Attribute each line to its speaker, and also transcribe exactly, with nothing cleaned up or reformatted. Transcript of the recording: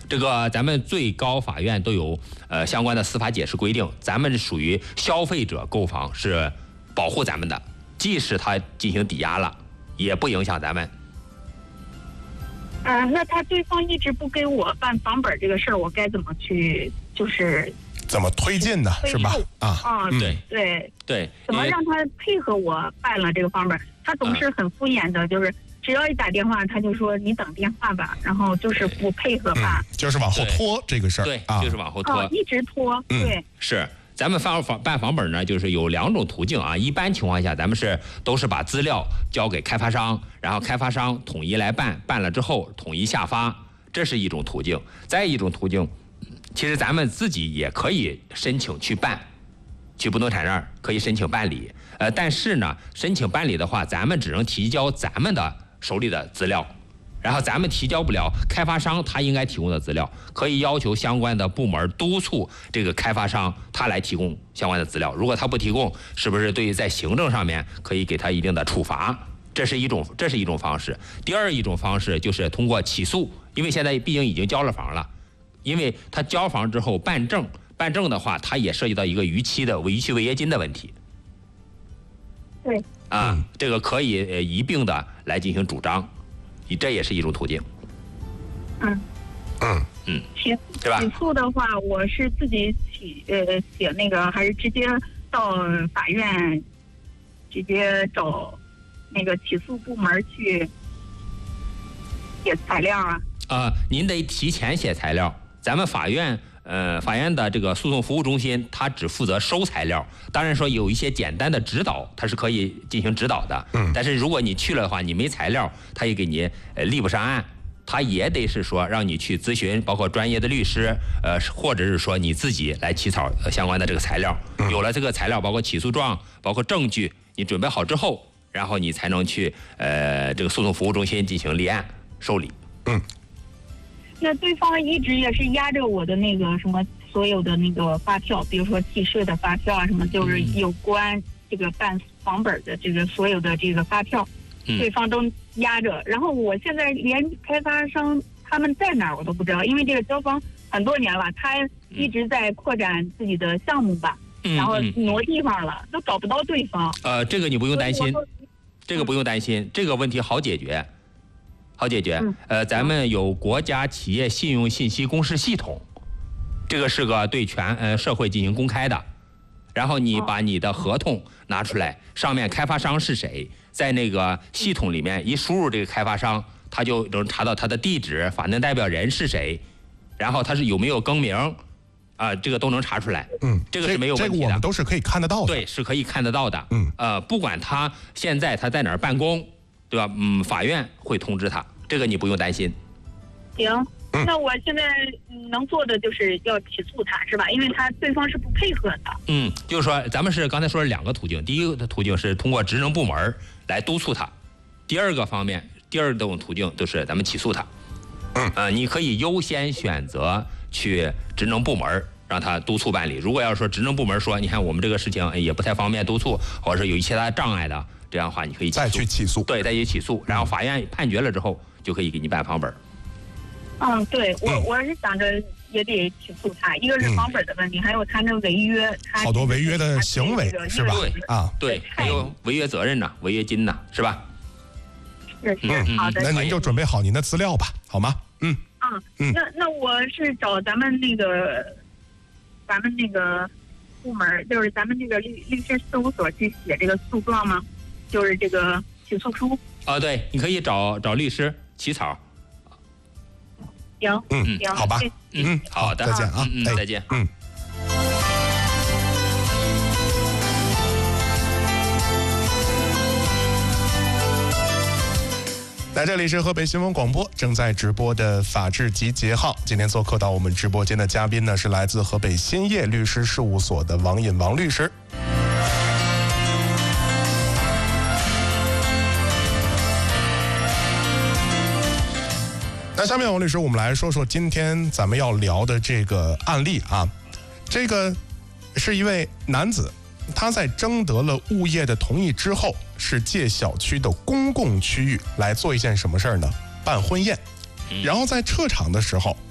Speaker 1: 这个咱们最高法院都有呃相关的司法解释规定，咱们属于消费者购房是保护咱们的，即使他进行抵押了，也不影响咱们。
Speaker 2: 呃，那他对方一直不给我办房本这个事儿，我该怎么去就是
Speaker 3: 怎么推进的，是吧？啊
Speaker 2: 啊，
Speaker 1: 对
Speaker 2: 对
Speaker 1: 对，
Speaker 2: 怎么让他配合我办了这个房本？他总是很敷衍的，就是只要一打电话，他就说你等电话吧，然后就是不配合吧，
Speaker 3: 嗯、就是往后拖这个事儿，
Speaker 1: 对，
Speaker 3: 啊、
Speaker 1: 就是往后拖，
Speaker 2: 哦、一直拖，对，
Speaker 1: 嗯、是。咱们办房办房本呢，就是有两种途径啊。一般情况下，咱们是都是把资料交给开发商，然后开发商统一来办，办了之后统一下发，这是一种途径。再一种途径，其实咱们自己也可以申请去办，去不动产那儿可以申请办理。呃，但是呢，申请办理的话，咱们只能提交咱们的手里的资料。然后咱们提交不了开发商他应该提供的资料，可以要求相关的部门督促这个开发商他来提供相关的资料。如果他不提供，是不是对于在行政上面可以给他一定的处罚？这是一种，这是一种方式。第二一种方式就是通过起诉，因为现在毕竟已经交了房了，因为他交房之后办证，办证的话，它也涉及到一个逾期的逾期违约金的问题。
Speaker 2: 对。
Speaker 1: 啊，这个可以呃一并的来进行主张。这也是一种途径。
Speaker 2: 嗯
Speaker 3: 嗯
Speaker 1: 嗯，
Speaker 2: 起
Speaker 1: 对吧？
Speaker 2: 起诉的话，我是自己起呃写那个，还是直接到法院直接找那个起诉部门去写材料啊？
Speaker 1: 啊、呃，您得提前写材料。咱们法院呃法院的这个诉讼服务中心，它只负责收材料。当然说有一些简单的指导，它是可以进行指导的。
Speaker 3: 嗯，
Speaker 1: 但是如果你去了的话，你没材料，他也给你呃立不上案，他也得是说让你去咨询，包括专业的律师，呃，或者是说你自己来起草相关的这个材料。有了这个材料，包括起诉状，包括证据，你准备好之后，然后你才能去呃这个诉讼服务中心进行立案受理。
Speaker 3: 嗯。
Speaker 2: 那对方一直也是压着我的那个什么所有的那个发票，比如说契税的发票啊什么，就是有关这个办房本的这个所有的这个发票，
Speaker 1: 嗯、
Speaker 2: 对方都压着。然后我现在连开发商他们在哪儿我都不知道，因为这个交房很多年了，他一直在扩展自己的项目吧，
Speaker 1: 嗯、
Speaker 2: 然后挪地方了，都找不到对方。
Speaker 1: 呃，这个你不用担心，这个不用担心，这个问题好解决。好解决，呃，咱们有国家企业信用信息公示系统，这个是个对全呃社会进行公开的。然后你把你的合同拿出来，上面开发商是谁，在那个系统里面一输入这个开发商，他就能查到他的地址、法定代表人是谁，然后他是有没有更名，啊、呃，这个都能查出来。
Speaker 3: 嗯，
Speaker 1: 这个是没有问题的。
Speaker 3: 这个我们都是可以看得到的。
Speaker 1: 对，是可以看得到的。
Speaker 3: 嗯，
Speaker 1: 呃，不管他现在他在哪儿办公。对吧？嗯，法院会通知他，这个你不用担心。
Speaker 2: 行，那我现在能做的就是要起诉他，是吧？因为他对方是不配合的。
Speaker 1: 嗯，就是说，咱们是刚才说了两个途径，第一个途径是通过职能部门来督促他，第二个方面，第二种途径就是咱们起诉他。
Speaker 3: 嗯，
Speaker 1: 呃，你可以优先选择去职能部门让他督促办理。如果要说职能部门说，你看我们这个事情也不太方便督促，或者是有一些他障碍的。这样的话，你可以
Speaker 3: 再去起诉，
Speaker 1: 对，再去起诉，然后法院判决了之后，就可以给你办房本。
Speaker 2: 嗯，对我、嗯、我是想着也得起诉他，一个是房本的问题，嗯、还有他那违约，他
Speaker 3: 好多违约的行为是吧？
Speaker 1: 对
Speaker 3: 啊，
Speaker 1: 对，还有违约责任呢，违约金呢，是吧？
Speaker 2: 是是、嗯、好的。
Speaker 3: 那您就准备好您的资料吧，好吗？嗯。
Speaker 2: 啊，嗯，那那我是找咱们那个，咱们那个部门，就是咱们这个律律师事务所去写这个诉状吗？就是这个起诉书
Speaker 1: 啊，对，你可以找找律师起草。
Speaker 2: 行，
Speaker 3: 嗯，
Speaker 2: 行，
Speaker 3: 好吧，
Speaker 1: 嗯，好的，
Speaker 3: 再见啊，
Speaker 1: 嗯，再见，
Speaker 3: 嗯。来，这里是河北新闻广播正在直播的法治集结号。今天做客到我们直播间的嘉宾呢，是来自河北兴业律师事务所的王引王律师。那下面王律师，我们来说说今天咱们要聊的这个案例啊。这个是一位男子，他在征得了物业的同意之后，是借小区的公共区域来做一件什么事儿呢？办婚宴。然后在撤场的时候，